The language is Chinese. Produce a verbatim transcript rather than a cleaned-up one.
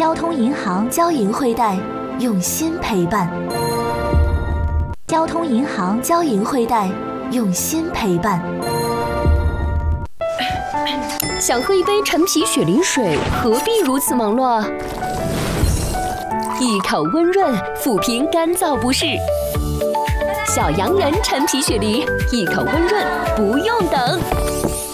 交通银行交银汇贷，用心陪伴。交通银行交银汇贷，用心陪伴。 想喝一杯陈皮雪梨水，何必如此忙碌？一口温润，抚平干燥不适。小洋人陈皮雪梨，一口温润，不用等。